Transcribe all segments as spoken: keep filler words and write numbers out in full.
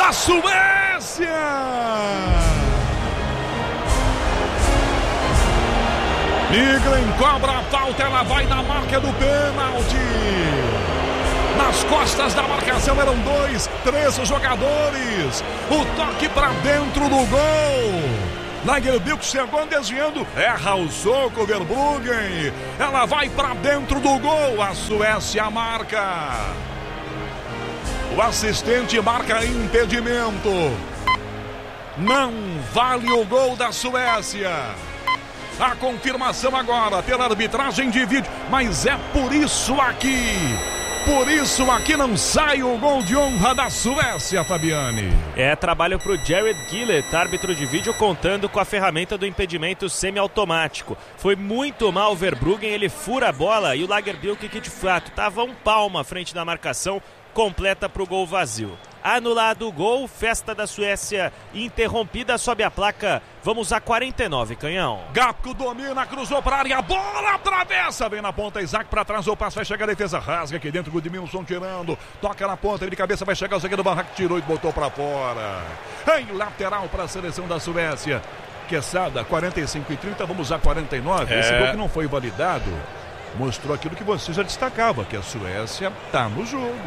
da Suécia! Nygren cobra a falta, ela vai na marca do pênalti. Nas costas da marcação eram dois, três jogadores. O toque para dentro do gol. Lagerbielke chegou desviando, erra o soco, Verbruggen. Ela vai para dentro do gol, a Suécia marca. O assistente marca impedimento. Não vale o gol da Suécia. A confirmação agora pela arbitragem de vídeo, mas é por isso aqui. Por isso aqui não sai o gol de honra da Suécia, Fabiane. É trabalho para o Jared Gillett, árbitro de vídeo, contando com a ferramenta do impedimento semiautomático. Foi muito mal o Verbruggen, ele fura a bola e o Lagerbielke, que de fato estava um palmo à frente da marcação, completa para o gol vazio. Anulado o gol, festa da Suécia interrompida, sobe a placa, vamos a quarenta e nove, Canhão. Gapco domina, cruzou para a área, bola atravessa, vem na ponta, Isaac para trás, o passo vai chegar a defesa, rasga aqui dentro, Gudmundsson tirando, toca na ponta, ele de cabeça vai chegar o zagueiro do Barraco, tirou e botou para fora. Em lateral para a seleção da Suécia, Quesada, quarenta e cinco e trinta, vamos a quarenta e nove, é. Esse gol que não foi validado, mostrou aquilo que você já destacava, que a Suécia está no jogo.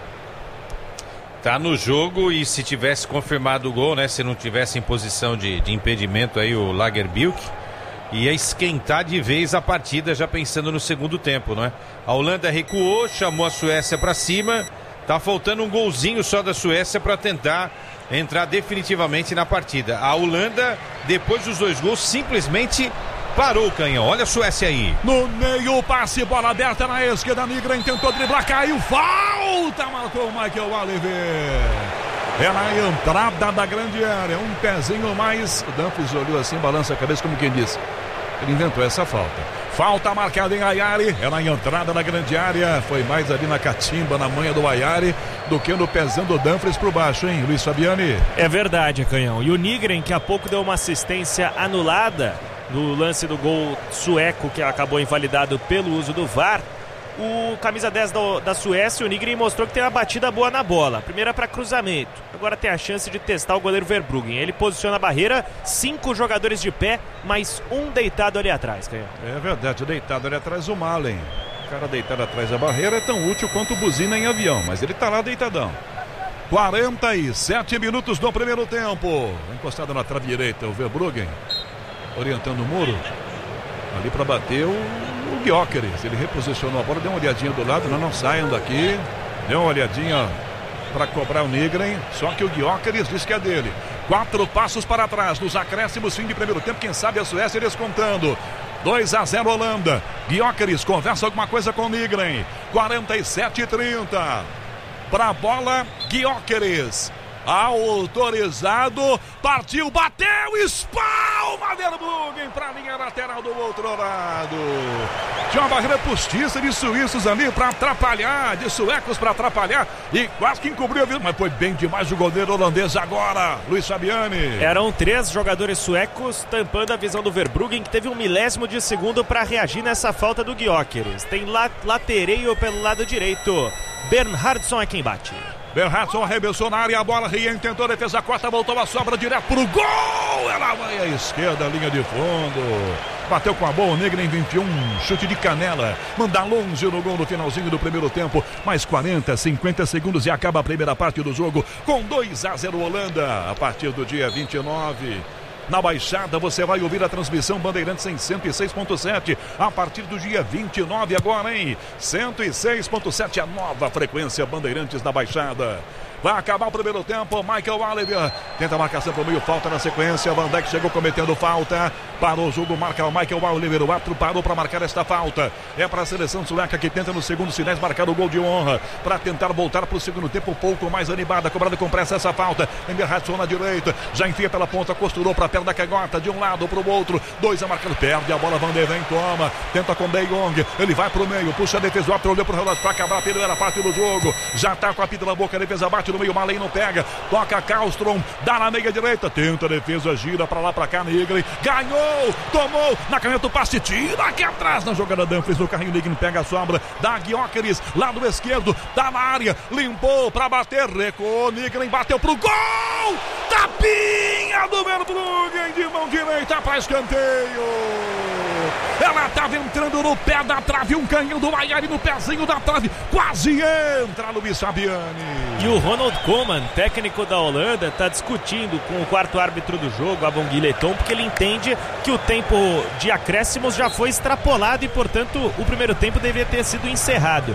Tá no jogo e se tivesse confirmado o gol, né? Se não tivesse em posição de, de impedimento aí o Lagerbielke, ia esquentar de vez a partida já pensando no segundo tempo, não é? A Holanda recuou, chamou a Suécia para cima, tá faltando um golzinho só da Suécia para tentar entrar definitivamente na partida. A Holanda, depois dos dois gols, simplesmente parou o Canhão. Olha a Suécia aí. No meio, passe, bola aberta na esquerda. Nygren tentou driblar, caiu. Falta, marcou o Michael Oliver. É na entrada da grande área. Um pezinho mais. O Dumfries olhou assim, balança a cabeça como quem disse. Ele inventou essa falta. Falta marcada em Ayari. É na entrada da grande área. Foi mais ali na catimba, na manha do Ayari, do que no pezão do Dumfries por baixo, hein, Luiz Fabiani? É verdade, Canhão. E o Nygren, que há pouco deu uma assistência anulada no lance do gol sueco, que acabou invalidado pelo uso do V A R, o camisa dez da, da Suécia, o Nygren, mostrou que tem uma batida boa na bola. Primeira para cruzamento, agora tem a chance de testar o goleiro Verbruggen. Ele posiciona a barreira, cinco jogadores de pé, mais um deitado ali atrás. É verdade, deitado ali atrás o Malen. O cara deitado atrás da barreira é tão útil quanto buzina em avião, mas ele tá lá deitadão. quarenta e sete minutos do primeiro tempo. Encostado na trave direita, o Verbruggen orientando o muro, ali para bater o, o Gyökeres. Ele reposicionou a bola, deu uma olhadinha do lado, não, não saiam daqui, deu uma olhadinha para cobrar o Nygren, só que o Gyökeres diz que é dele. Quatro passos para trás, nos acréscimos, fim de primeiro tempo, quem sabe a Suécia descontando. dois a zero Holanda. Gyökeres conversa alguma coisa com o Nygren. quarenta e sete e trinta. Para a bola, Gyökeres. Autorizado, partiu, bateu, espalma Verbruggen para a linha lateral do outro lado. Tinha uma barreira postiça de suíços ali para atrapalhar, de suecos para atrapalhar e quase que encobriu a vida, mas foi bem demais o goleiro holandês agora, Luiz Fabiani. Eram três jogadores suecos tampando a visão do Verbruggen, que teve um milésimo de segundo para reagir nessa falta do Gyökeres. Tem la- latereio pelo lado direito, Bernhardsson é quem bate. Bernhardsson arremessou na área, a bola, Rien tentou, defesa corta, voltou a sobra direto pro gol, ela vai à esquerda, linha de fundo, bateu com a bola, o Nygren em vinte e um, chute de canela, manda longe no gol no finalzinho do primeiro tempo, mais quarenta, cinquenta segundos e acaba a primeira parte do jogo, com dois a zero Holanda, a partir do dia vinte e nove. Na Baixada você vai ouvir a transmissão Bandeirantes em cento e seis ponto sete a partir do dia vinte e nove agora, hein? cento e seis ponto sete, a nova frequência Bandeirantes na Baixada. Vai acabar o primeiro tempo, Michael Oliver tenta a marcação para o meio, falta na sequência, Van Dijk chegou cometendo falta, parou o jogo, marca o Michael Oliver, o árbitro parou para marcar esta falta, é para a seleção sueca que tenta nos segundos finais marcar o gol de honra, para tentar voltar para o segundo tempo um pouco mais animada, cobrada com pressa essa falta, Bernhardsson na direita, já enfia pela ponta, costurou para lateral da canhota, de um lado pro outro, dois a marcando, perde a bola, Van de Ven toma, tenta com De Jong, ele vai pro meio, puxa a defesa, o árbitro olhou pro relógio pra acabar a primeira parte do jogo, já tá com a pita na boca, a defesa bate no meio, Malém não pega, toca Kallström, dá na meia direita, tenta a defesa, gira pra lá, pra cá, Nigren, ganhou, tomou, na canhota o passe, tira aqui atrás na jogada Dumfries, no carrinho, Nigren pega a sobra, dá Gyökeres, lado esquerdo, tá na área, limpou pra bater, recuou, Nigren bateu pro gol, tapinha do Verbruggen de mão direita pra escanteio. Ela estava entrando no pé da trave, um canhão do Maieri no pezinho da trave, quase entra Luiz Fabiani. E o Ronald Koeman, técnico da Holanda, está discutindo com o quarto árbitro do jogo, Abon Guileton, porque ele entende que o tempo de acréscimos já foi extrapolado e, portanto, o primeiro tempo deveria ter sido encerrado.